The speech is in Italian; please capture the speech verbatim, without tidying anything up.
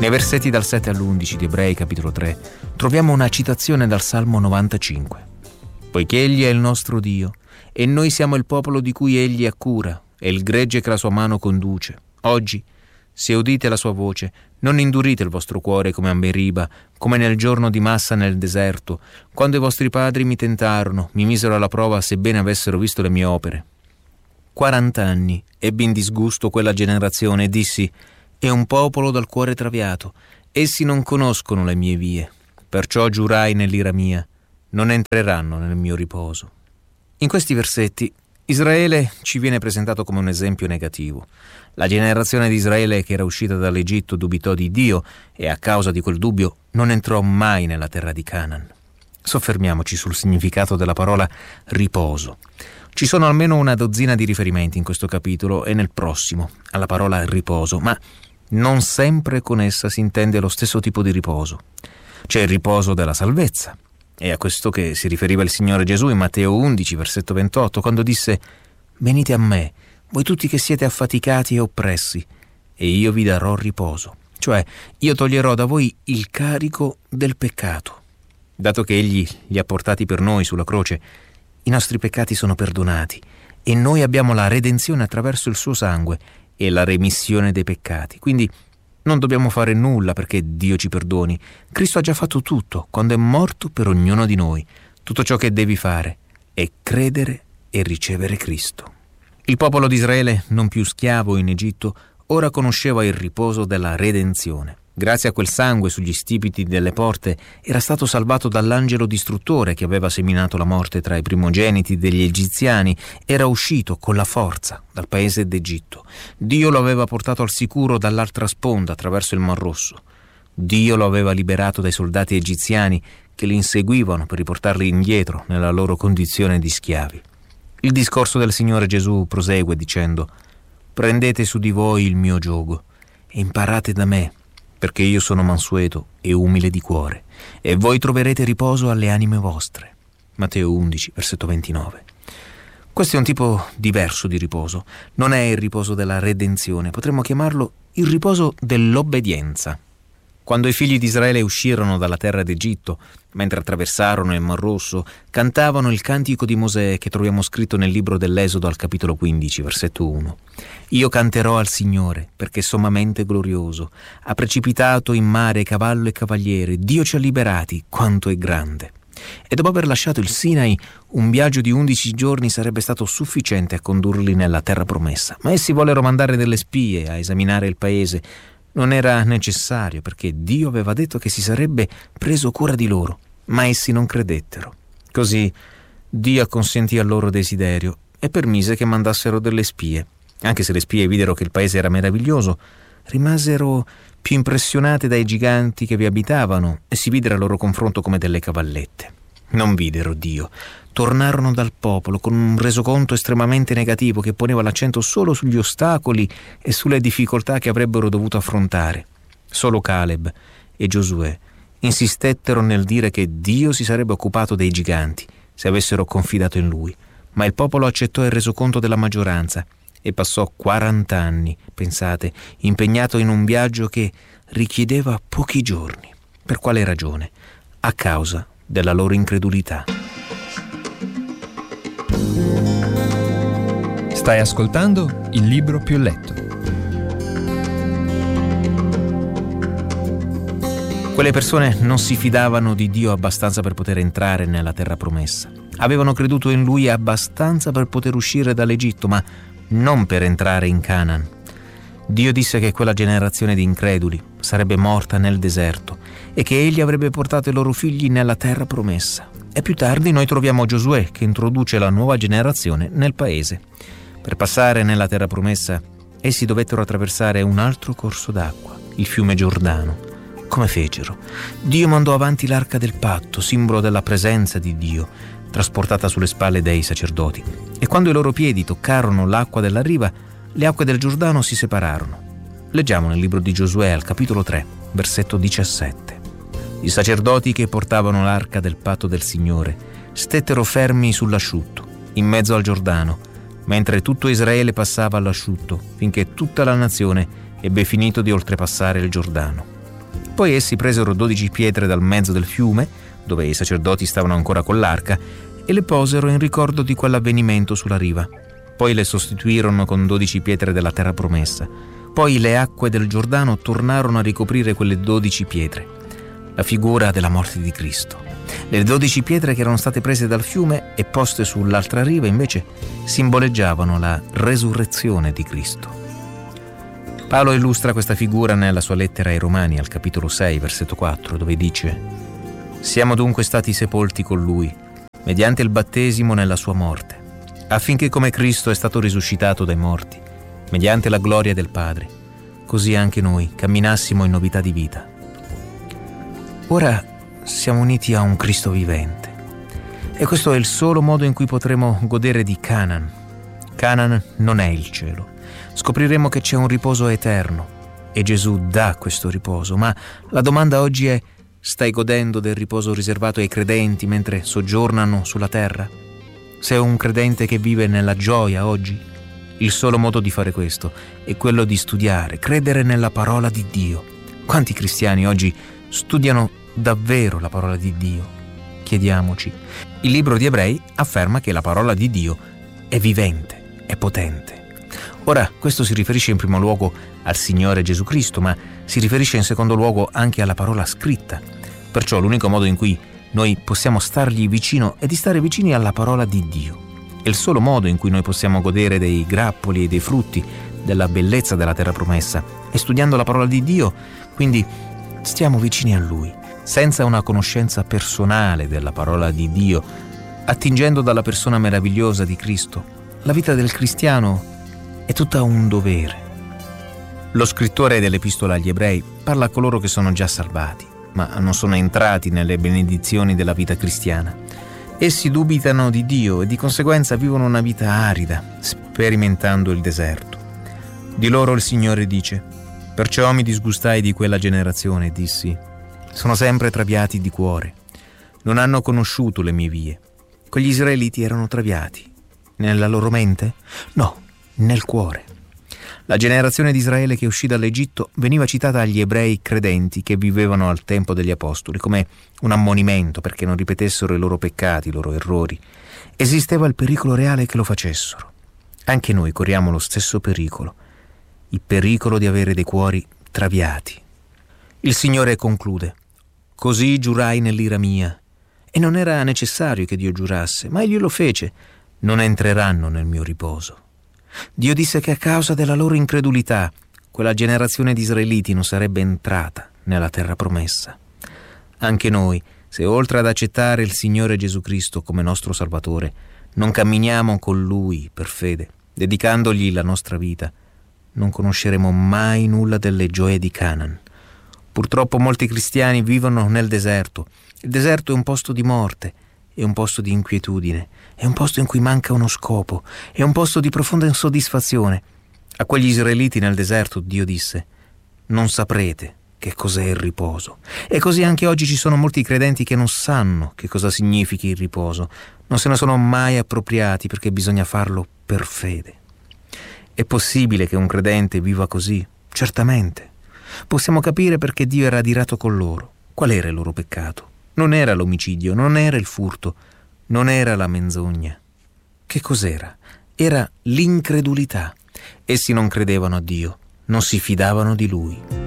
Nei versetti dal sette all'undici di Ebrei capitolo tre troviamo una citazione dal Salmo novantacinque. Poiché Egli è il nostro Dio e noi siamo il popolo di cui Egli ha cura e il gregge che la sua mano conduce. Oggi, se udite la sua voce, non indurite il vostro cuore come a Meriba, come nel giorno di Massa nel deserto, quando i vostri padri mi tentarono, mi misero alla prova sebbene avessero visto le mie opere. Quarant'anni ebbi in disgusto quella generazione e dissi: è un popolo dal cuore traviato, essi non conoscono le mie vie. Perciò giurai nell'ira mia, non entreranno nel mio riposo. In questi versetti Israele ci viene presentato come un esempio negativo. La generazione di Israele che era uscita dall'Egitto dubitò di Dio e a causa di quel dubbio non entrò mai nella terra di Canaan. Soffermiamoci sul significato della parola riposo. Ci sono almeno una dozzina di riferimenti in questo capitolo e nel prossimo alla parola riposo, ma non sempre con essa si intende lo stesso tipo di riposo. C'è il riposo della salvezza. È a questo che si riferiva il Signore Gesù in Matteo undici, versetto ventotto, quando disse: venite a me, voi tutti che siete affaticati e oppressi, e io vi darò riposo. Cioè, io toglierò da voi il carico del peccato. Dato che Egli li ha portati per noi sulla croce, i nostri peccati sono perdonati e noi abbiamo la redenzione attraverso il suo sangue e la remissione dei peccati. Quindi non dobbiamo fare nulla perché Dio ci perdoni. Cristo ha già fatto tutto quando è morto per ognuno di noi. Tutto ciò che devi fare è credere e ricevere Cristo. Il popolo di Israele, non più schiavo in Egitto, ora conosceva il riposo della redenzione. Grazie a quel sangue sugli stipiti delle porte era stato salvato dall'angelo distruttore che aveva seminato la morte tra i primogeniti degli egiziani. Era uscito con la forza dal paese d'Egitto. Dio lo aveva portato al sicuro dall'altra sponda attraverso il Mar Rosso. Dio lo aveva liberato dai soldati egiziani che li inseguivano per riportarli indietro nella loro condizione di schiavi. Il discorso del Signore Gesù prosegue dicendo: prendete su di voi il mio giogo e imparate da me, perché io sono mansueto e umile di cuore, e voi troverete riposo alle anime vostre. Matteo undici, versetto ventinove. Questo è un tipo diverso di riposo. Non è il riposo della redenzione, potremmo chiamarlo il riposo dell'obbedienza. Quando i figli di Israele uscirono dalla terra d'Egitto, mentre attraversarono il Mar Rosso, cantavano il cantico di Mosè che troviamo scritto nel libro dell'Esodo al capitolo quindici, versetto uno. Io canterò al Signore, perché è sommamente glorioso. Ha precipitato in mare cavallo e cavaliere. Dio ci ha liberati, quanto è grande. E dopo aver lasciato il Sinai, un viaggio di undici giorni sarebbe stato sufficiente a condurli nella terra promessa. Ma essi vollero mandare delle spie a esaminare il paese. Non era necessario, perché Dio aveva detto che si sarebbe preso cura di loro, ma essi non credettero. Così Dio acconsentì al loro desiderio e permise che mandassero delle spie. Anche se le spie videro che il paese era meraviglioso, rimasero più impressionate dai giganti che vi abitavano e si videro al loro confronto come delle cavallette. Non videro Dio. Tornarono dal popolo con un resoconto estremamente negativo che poneva l'accento solo sugli ostacoli e sulle difficoltà che avrebbero dovuto affrontare. Solo Caleb e Giosuè insistettero nel dire che Dio si sarebbe occupato dei giganti se avessero confidato in lui, ma il popolo accettò il resoconto della maggioranza e passò quaranta anni, pensate, impegnato in un viaggio che richiedeva pochi giorni. Per quale ragione? A causa della loro incredulità. Stai ascoltando Il Libro Più Letto. Quelle persone non si fidavano di Dio abbastanza per poter entrare nella terra promessa. Avevano creduto in Lui abbastanza per poter uscire dall'Egitto, ma non per entrare in Canaan. Dio disse che quella generazione di increduli sarebbe morta nel deserto e che Egli avrebbe portato i loro figli nella terra promessa. E più tardi noi troviamo Giosuè che introduce la nuova generazione nel paese. Per passare nella terra promessa, essi dovettero attraversare un altro corso d'acqua, il fiume Giordano. Come fecero? Dio mandò avanti l'arca del patto, simbolo della presenza di Dio, trasportata sulle spalle dei sacerdoti. E quando i loro piedi toccarono l'acqua della riva, le acque del Giordano si separarono. Leggiamo nel libro di Giosuè al capitolo tre, versetto diciassette. I sacerdoti che portavano l'arca del patto del Signore stettero fermi sull'asciutto, in mezzo al Giordano, mentre tutto Israele passava all'asciutto, finché tutta la nazione ebbe finito di oltrepassare il Giordano. Poi essi presero dodici pietre dal mezzo del fiume, dove i sacerdoti stavano ancora con l'arca, e le posero in ricordo di quell'avvenimento sulla riva. Poi le sostituirono con dodici pietre della terra promessa. Poi le acque del Giordano tornarono a ricoprire quelle dodici pietre, la figura della morte di Cristo. Le dodici pietre che erano state prese dal fiume e poste sull'altra riva invece simboleggiavano la resurrezione di Cristo. Paolo illustra questa figura nella sua lettera ai Romani al capitolo sei, versetto quattro, dove dice: «Siamo dunque stati sepolti con Lui, mediante il battesimo nella sua morte, affinché come Cristo è stato risuscitato dai morti, mediante la gloria del Padre, così anche noi camminassimo in novità di vita». Ora siamo uniti a un Cristo vivente e questo è il solo modo in cui potremo godere di Canaan. Canaan non è il cielo. Scopriremo che c'è un riposo eterno e Gesù dà questo riposo, ma la domanda oggi è: stai godendo del riposo riservato ai credenti mentre soggiornano sulla terra? Sei un credente che vive nella gioia oggi? Il solo modo di fare questo è quello di studiare, credere nella parola di Dio. Quanti cristiani oggi studiano davvero la parola di Dio? Chiediamoci. Il libro di Ebrei afferma che la parola di Dio è vivente, è potente. Ora, questo si riferisce in primo luogo al Signore Gesù Cristo, ma si riferisce in secondo luogo anche alla parola scritta. Perciò l'unico modo in cui noi possiamo stargli vicino è di stare vicini alla parola di Dio. È il solo modo in cui noi possiamo godere dei grappoli e dei frutti della bellezza della terra promessa. E studiando la parola di Dio, quindi stiamo vicini a Lui. Senza una conoscenza personale della parola di Dio, attingendo dalla persona meravigliosa di Cristo, la vita del cristiano è tutta un dovere. Lo scrittore dell'Epistola agli Ebrei parla a coloro che sono già salvati, ma non sono entrati nelle benedizioni della vita cristiana. Essi dubitano di Dio e di conseguenza vivono una vita arida, sperimentando il deserto. Di loro il Signore dice: «Perciò mi disgustai di quella generazione e dissi: sono sempre traviati di cuore, non hanno conosciuto le mie vie». Quegli israeliti erano traviati. Nella loro mente? No, nel cuore. La generazione di Israele che uscì dall'Egitto veniva citata agli ebrei credenti che vivevano al tempo degli apostoli come un ammonimento perché non ripetessero i loro peccati, i loro errori. Esisteva il pericolo reale che lo facessero. Anche noi corriamo lo stesso pericolo, il pericolo di avere dei cuori traviati. Il Signore conclude: «Così giurai nell'ira mia». E non era necessario che Dio giurasse, ma Egli lo fece: «Non entreranno nel mio riposo». Dio disse che a causa della loro incredulità quella generazione di israeliti non sarebbe entrata nella terra promessa. Anche noi, se oltre ad accettare il Signore Gesù Cristo come nostro Salvatore, non camminiamo con Lui per fede, dedicandogli la nostra vita, non conosceremo mai nulla delle gioie di Canaan. Purtroppo molti cristiani vivono nel deserto. Il deserto è un posto di morte, è un posto di inquietudine, è un posto in cui manca uno scopo, è un posto di profonda insoddisfazione. A quegli israeliti nel deserto Dio disse: «Non saprete che cos'è il riposo». E così anche oggi ci sono molti credenti che non sanno che cosa significhi il riposo, non se ne sono mai appropriati perché bisogna farlo per fede. È possibile che un credente viva così? Certamente. Possiamo capire perché Dio era adirato con loro. Qual era il loro peccato? Non era l'omicidio, non era il furto, non era la menzogna. Che cos'era? Era l'incredulità. Essi non credevano a Dio, non si fidavano di Lui.